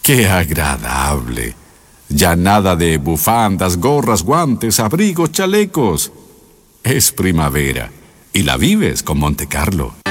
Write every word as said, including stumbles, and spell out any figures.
¡Qué agradable! Ya nada de bufandas, gorras, guantes, abrigos, chalecos. Es primavera y la vives con Monte Carlo.